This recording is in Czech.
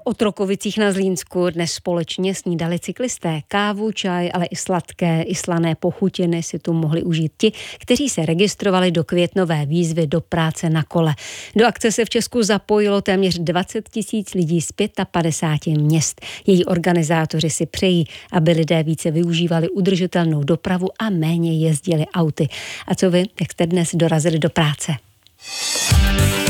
O Trokovicích na Zlínsku dnes společně snídali cyklisté. Kávu, čaj, ale i sladké, i slané pochutiny si tu mohli užít ti, kteří se registrovali do květnové výzvy Do práce na kole. Do akce se v Česku zapojilo téměř 20 000 lidí z 55 měst. Její organizátoři si přejí, aby lidé více využívali udržitelnou dopravu a méně jezdili auty. A co vy, jak jste dnes dorazili do práce?